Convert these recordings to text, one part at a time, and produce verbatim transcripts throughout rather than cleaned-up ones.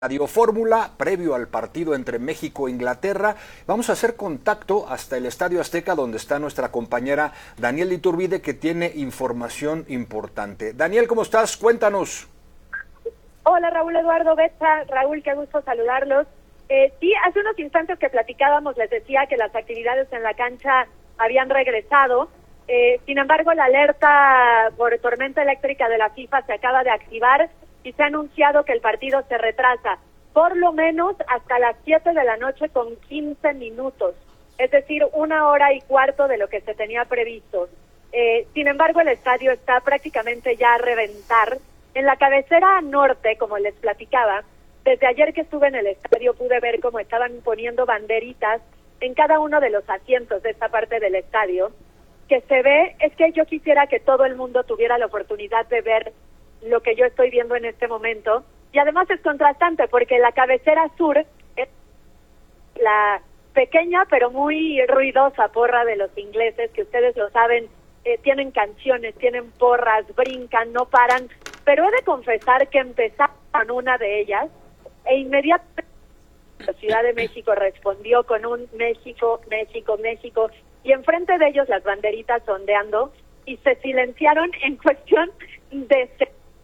Radio Fórmula, previo al partido entre México e Inglaterra. Vamos a hacer contacto hasta el Estadio Azteca, donde está nuestra compañera Daniel Iturbide, que tiene información importante. Daniel, ¿cómo estás? Cuéntanos. Hola, Raúl Eduardo Betza. Raúl, qué gusto saludarlos. Eh, sí, hace unos instantes que platicábamos, les decía que las actividades en la cancha habían regresado. Eh, sin embargo, la alerta por tormenta eléctrica de la FIFA se acaba de activar y se ha anunciado que el partido se retrasa por lo menos hasta las siete de la noche con quince minutos, es decir, una hora y cuarto de lo que se tenía previsto. Eh, sin embargo, el estadio está prácticamente ya a reventar. En la cabecera norte, como les platicaba, desde ayer que estuve en el estadio pude ver cómo estaban poniendo banderitas en cada uno de los asientos de esta parte del estadio. Que se ve, es que yo quisiera que todo el mundo tuviera la oportunidad de ver lo que yo estoy viendo en este momento, y además es contrastante porque la cabecera sur es la pequeña pero muy ruidosa porra de los ingleses, que ustedes lo saben, eh, tienen canciones, tienen porras, brincan, no paran, pero he de confesar que empezaron una de ellas e inmediatamente la Ciudad de México respondió con un México, México, México, y enfrente de ellos las banderitas ondeando, y se silenciaron en cuestión de...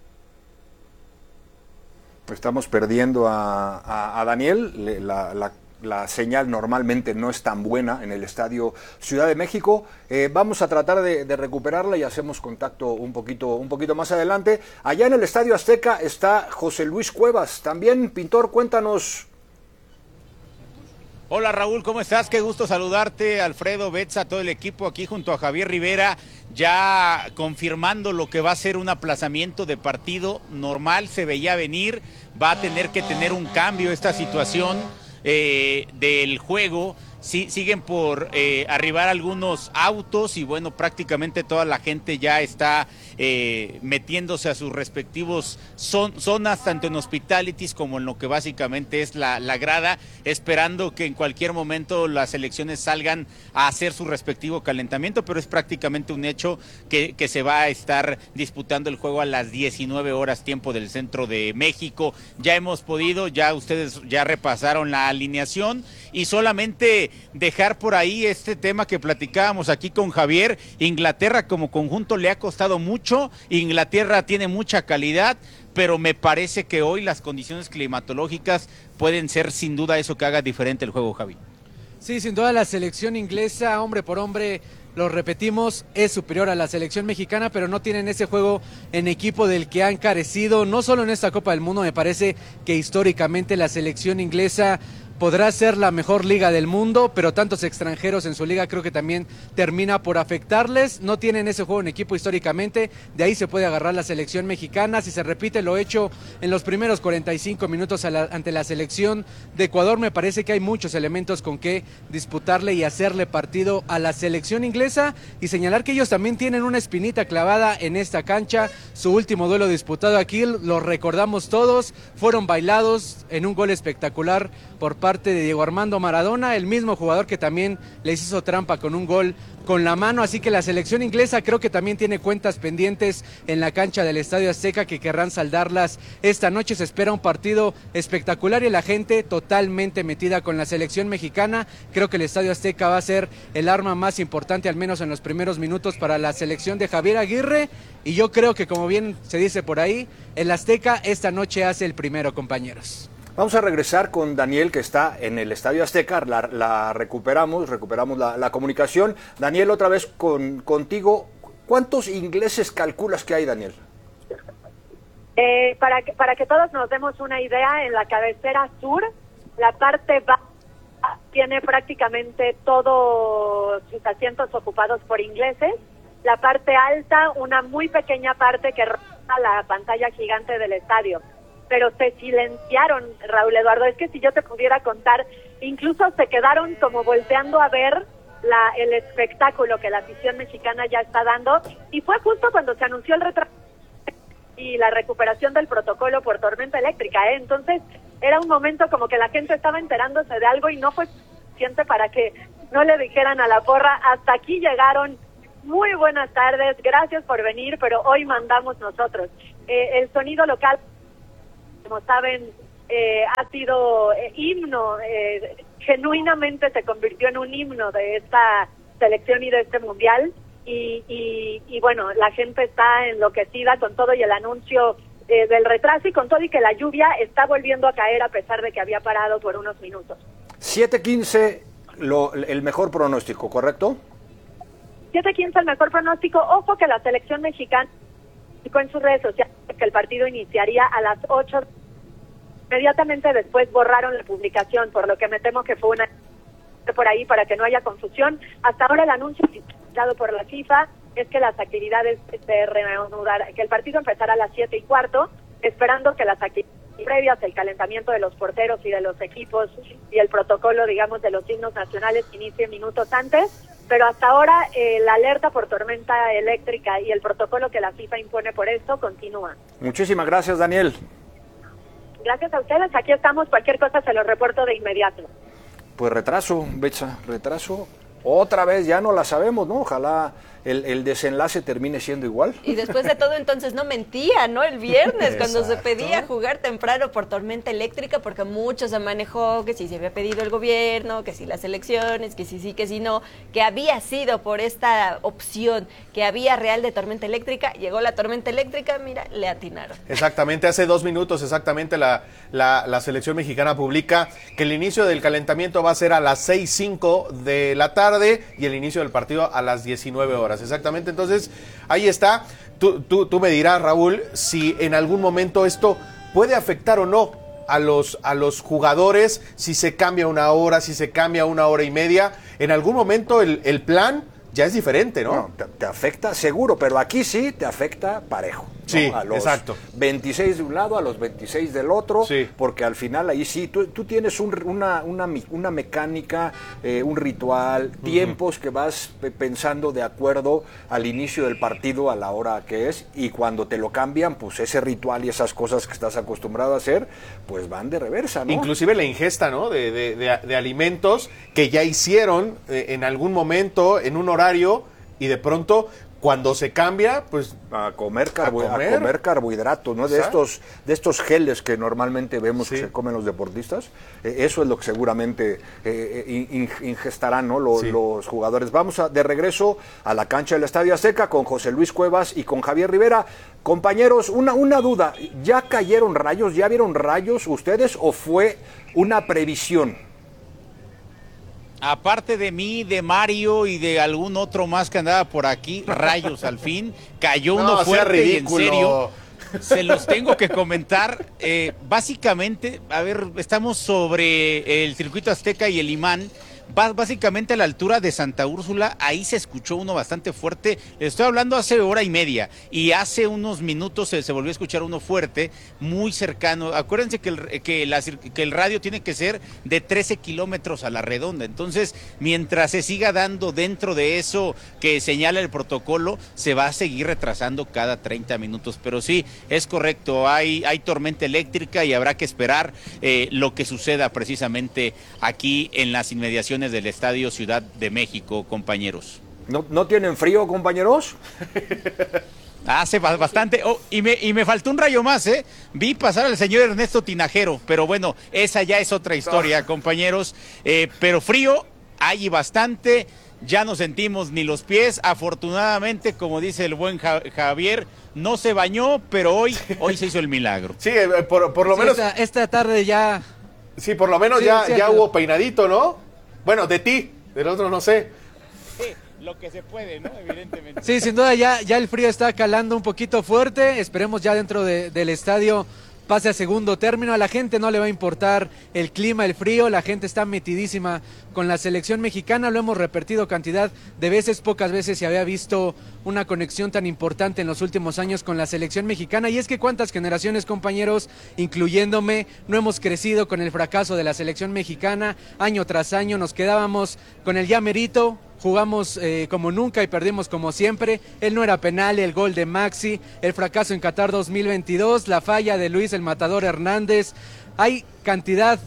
Estamos perdiendo a, a, a Daniel. La, la, la señal normalmente no es tan buena en el Estadio Ciudad de México. Eh, vamos a tratar de, de recuperarla y hacemos contacto un poquito, un poquito más adelante. Allá en el Estadio Azteca está José Luis Cuevas, también pintor. Cuéntanos. Hola Raúl, ¿cómo estás? Qué gusto saludarte, Alfredo, Betza, todo el equipo aquí junto a Javier Rivera, ya confirmando lo que va a ser un aplazamiento de partido normal, se veía venir, va a tener que tener un cambio esta situación eh, del juego. Sí, siguen por eh, arribar algunos autos y bueno, prácticamente toda la gente ya está eh, metiéndose a sus respectivos son, zonas, tanto en hospitalities como en lo que básicamente es la, la grada, esperando que en cualquier momento las selecciones salgan a hacer su respectivo calentamiento, pero es prácticamente un hecho que, que se va a estar disputando el juego a las diecinueve horas tiempo del centro de México. Ya hemos podido, ya ustedes ya repasaron la alineación y solamente dejar por ahí este tema que platicábamos aquí con Javier. Inglaterra como conjunto le ha costado mucho, Inglaterra tiene mucha calidad, pero me parece que hoy las condiciones climatológicas pueden ser sin duda eso que haga diferente el juego, Javi. Sí, sin duda la selección inglesa, hombre por hombre, lo repetimos, es superior a la selección mexicana, pero no tienen ese juego en equipo del que han carecido, no solo en esta Copa del Mundo. Me parece que históricamente la selección inglesa podrá ser la mejor liga del mundo, pero tantos extranjeros en su liga creo que también termina por afectarles. No tienen ese juego en equipo históricamente, de ahí se puede agarrar la selección mexicana. Si se repite lo hecho en los primeros cuarenta y cinco minutos a la, ante la selección de Ecuador, me parece que hay muchos elementos con que disputarle y hacerle partido a la selección inglesa, y señalar que ellos también tienen una espinita clavada en esta cancha. Su último duelo disputado aquí, lo recordamos todos, fueron bailados en un gol espectacular por parte de Diego Armando Maradona, el mismo jugador que también les hizo trampa con un gol con la mano. Así que la selección inglesa creo que también tiene cuentas pendientes en la cancha del Estadio Azteca que querrán saldarlas esta noche. Se espera un partido espectacular y la gente totalmente metida con la selección mexicana. Creo que el Estadio Azteca va a ser el arma más importante, al menos en los primeros minutos, para la selección de Javier Aguirre, y yo creo que, como bien se dice por ahí, el Azteca esta noche hace el primero, compañeros. Vamos a regresar con Daniel, que está en el Estadio Azteca. La, la recuperamos, recuperamos la, la comunicación. Daniel, otra vez con, contigo. ¿Cuántos ingleses calculas que hay, Daniel? Eh, para, que, para que todos nos demos una idea, en la cabecera sur, la parte baja tiene prácticamente todos sus asientos ocupados por ingleses. La parte alta, una muy pequeña parte que roza la pantalla gigante del estadio. Pero se silenciaron, Raúl Eduardo, es que si yo te pudiera contar, incluso se quedaron como volteando a ver la, el espectáculo que la afición mexicana ya está dando, y fue justo cuando se anunció el retraso y la recuperación del protocolo por tormenta eléctrica, ¿eh? Entonces era un momento como que la gente estaba enterándose de algo y no fue suficiente para que no le dijeran a la porra, hasta aquí llegaron, muy buenas tardes, gracias por venir, pero hoy mandamos nosotros. Eh, el sonido local, como saben, eh, ha sido eh, himno, eh, genuinamente se convirtió en un himno de esta selección y de este mundial, y, y, y bueno, la gente está enloquecida con todo y el anuncio eh, del retraso y con todo y que la lluvia está volviendo a caer a pesar de que había parado por unos minutos. siete quince, lo, el mejor pronóstico, ¿correcto? siete quince el mejor pronóstico. Ojo que la selección mexicana publicó en sus redes sociales que el partido iniciaría a las ocho. Inmediatamente después borraron la publicación, por lo que me temo que fue una por ahí para que no haya confusión. Hasta ahora el anuncio dado por la FIFA es que las actividades se reanudarán, que el partido empezará a las siete y cuarto, esperando que las actividades previas, el calentamiento de los porteros y de los equipos y el protocolo, digamos, de los himnos nacionales inicie minutos antes, pero hasta ahora eh, la alerta por tormenta eléctrica y el protocolo que la FIFA impone por esto continúa. Muchísimas gracias, Daniel. Gracias a ustedes, aquí estamos, cualquier cosa se lo reporto de inmediato. Pues retraso, Betsa, retraso. Otra vez, ya no la sabemos, ¿no? Ojalá el, el desenlace termine siendo igual. Y después de todo, entonces no mentía, ¿no? El viernes, cuando se pedía jugar temprano por tormenta eléctrica, porque mucho se manejó que si se había pedido el gobierno, que si las elecciones, que si sí, que si no, que había sido por esta opción, que había real de tormenta eléctrica. Llegó la tormenta eléctrica, mira, le atinaron. Exactamente, hace dos minutos exactamente la, la, la selección mexicana publica que el inicio del calentamiento va a ser a las seis cinco de la tarde y el inicio del partido a las diecinueve horas. Exactamente, entonces ahí está. Tú, tú, tú me dirás, Raúl, si en algún momento esto puede afectar o no a los, a los jugadores, si se cambia una hora, si se cambia una hora y media. En algún momento el, el plan ya es diferente, ¿no? No, te, te afecta seguro, pero aquí sí te afecta parejo. ¿no? Sí, a los exacto. veintiséis de un lado, a los veintiséis del otro, sí. Porque al final ahí sí, tú, tú tienes un, una, una, una mecánica, eh, un ritual, uh-huh. tiempos que vas pensando de acuerdo al inicio del partido, a la hora que es, y cuando te lo cambian, pues ese ritual y esas cosas que estás acostumbrado a hacer, pues van de reversa, ¿no? Inclusive la ingesta, ¿no? De, de, de, de alimentos que ya hicieron eh, en algún momento, en un horario, y de pronto cuando se cambia, pues a comer, carbo a comer. a comer carbohidratos, ¿no? De estos, de estos geles que normalmente vemos sí. que se comen los deportistas. Eh, eso es lo que seguramente eh, in, ingestarán, ¿no? Los, sí. los jugadores. Vamos a, de regreso a la cancha del Estadio Azteca con José Luis Cuevas y con Javier Rivera. Compañeros, una, una duda. ¿Ya cayeron rayos? ¿Ya vieron rayos ustedes o fue una previsión? Aparte de mí, de Mario y de algún otro más que andaba por aquí, rayos al fin, cayó uno no, fuerte y en serio, se los tengo que comentar. Eh, básicamente, a ver, estamos sobre el circuito Azteca y el Imán, básicamente a la altura de Santa Úrsula, ahí se escuchó uno bastante fuerte, les estoy hablando hace hora y media, y hace unos minutos se, se volvió a escuchar uno fuerte, muy cercano. Acuérdense que el, que, la, que el radio tiene que ser de trece kilómetros a la redonda, entonces mientras se siga dando dentro de eso que señala el protocolo, se va a seguir retrasando cada treinta minutos, pero sí, es correcto, hay, hay tormenta eléctrica y habrá que esperar eh, lo que suceda precisamente aquí en las inmediaciones del Estadio Ciudad de México, compañeros. ¿No, no tienen frío, compañeros? Hace bastante, oh, y, me, y me faltó un rayo más, ¿eh? Vi pasar al señor Ernesto Tinajero, pero bueno, esa ya es otra historia, no. compañeros, eh, pero frío hay bastante, ya no sentimos ni los pies, afortunadamente, como dice el buen ja Javier, no se bañó, pero hoy, hoy se hizo el milagro. Sí, por, por lo sí, menos... Esta, esta tarde ya... Sí, por lo menos sí, ya, sí, ya hubo peinadito, ¿no? Bueno, de ti, del otro no sé. Sí, lo que se puede, ¿no? Evidentemente. Sí, sin duda ya, ya el frío está calando un poquito fuerte. Esperemos ya dentro de, del estadio pase a segundo término. A la gente no le va a importar el clima, el frío. La gente está metidísima con la selección mexicana. Lo hemos repetido cantidad de veces. Pocas veces se había visto una conexión tan importante en los últimos años con la selección mexicana. Y es que cuántas generaciones, compañeros, incluyéndome, no hemos crecido con el fracaso de la selección mexicana. Año tras año nos quedábamos con el ya merito. Jugamos eh, como nunca y perdimos como siempre. Él no era penal, el gol de Maxi, el fracaso en Qatar dos mil veintidós, la falla de Luis el Matador Hernández. Hay cantidad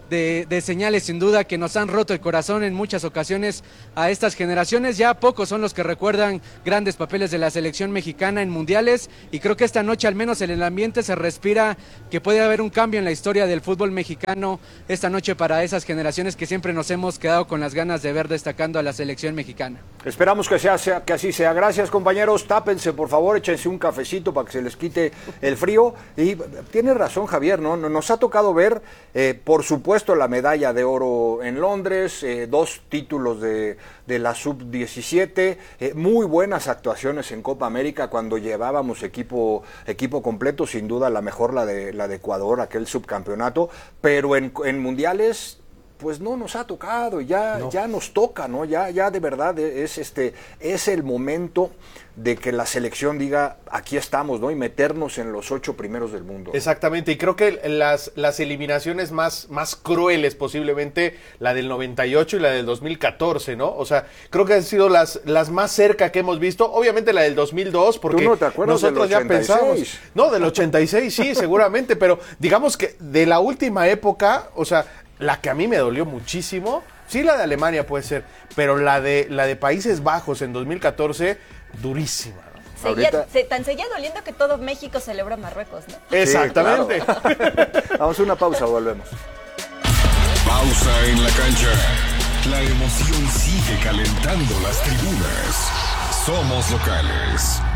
de, de señales sin duda que nos han roto el corazón en muchas ocasiones a estas generaciones. Ya pocos son los que recuerdan grandes papeles de la selección mexicana en mundiales, y creo que esta noche al menos en el ambiente se respira que puede haber un cambio en la historia del fútbol mexicano esta noche para esas generaciones que siempre nos hemos quedado con las ganas de ver destacando a la selección mexicana. Esperamos que, sea, sea, que así sea. Gracias, compañeros. Tápense, por favor, échense un cafecito para que se les quite el frío. Y tiene razón Javier, ¿no? Nos ha tocado ver, eh, por supuesto, la medalla de oro en Londres, eh, dos títulos de, de la sub diecisiete, eh, muy buenas actuaciones en Copa América cuando llevábamos equipo, equipo completo, sin duda la mejor la de, la de Ecuador, aquel subcampeonato, pero en, en mundiales pues no nos ha tocado, ya, no. ya nos toca, ¿no? Ya, ya de verdad es este, es el momento de que la selección diga, aquí estamos, ¿no? Y meternos en los ocho primeros del mundo. Exactamente, y creo que las, las eliminaciones más, más crueles posiblemente, la del noventa y ocho y la del dos mil catorce, ¿no? O sea, creo que han sido las, las más cerca que hemos visto, obviamente la del dos mil dos, porque ¿tú no te acuerdas nosotros del ya pensamos, no, del ochenta y seis sí, seguramente, pero digamos que de la última época, o sea, la que a mí me dolió muchísimo, sí, la de Alemania puede ser, pero la de la de Países Bajos en dos mil catorce, durísima, ¿no? Seguía, Ahorita... se, tan seguía doliendo que todo México celebra Marruecos, ¿no? Exactamente. Sí, claro. Vamos a una pausa, volvemos. Pausa en la cancha. La emoción sigue calentando las tribunas. Somos locales.